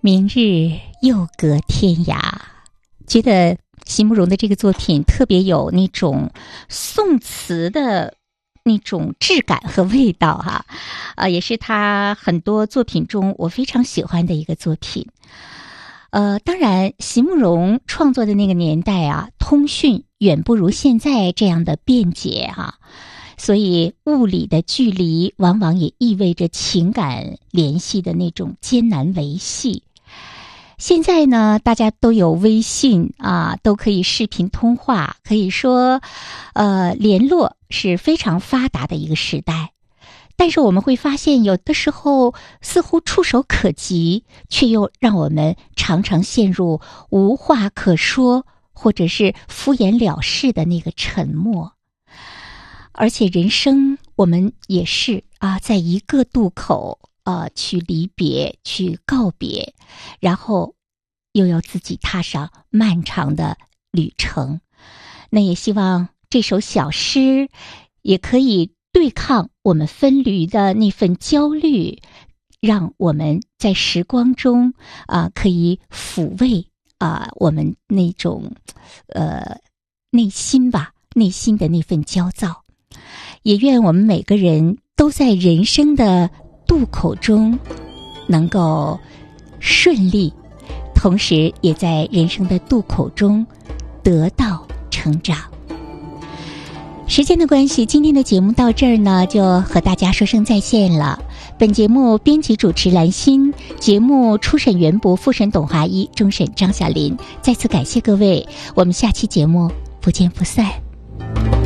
明日又隔天涯，觉得席慕容的这个作品特别有那种宋词的那种质感和味道哈，也是他很多作品中我非常喜欢的一个作品。当然，席慕容创作的那个年代啊，通讯远不如现在这样的便捷哈，所以物理的距离往往也意味着情感联系的那种艰难维系。现在呢，大家都有微信啊，都可以视频通话，可以说，联络是非常发达的一个时代。但是我们会发现，有的时候似乎触手可及，却又让我们常常陷入无话可说，或者是敷衍了事的那个沉默。而且人生我们也是啊，在一个渡口去离别，去告别，然后又要自己踏上漫长的旅程。那也希望这首小诗也可以对抗我们分离的那份焦虑，让我们在时光中可以抚慰我们那种内心的那份焦躁。也愿我们每个人都在人生的渡口中能够顺利，同时也在人生的渡口中得到成长。时间的关系，今天的节目到这儿呢，就和大家说声再见了。本节目编辑主持兰心，节目初审袁博，复审董华一，终审张小林。再次感谢各位，我们下期节目不见不散。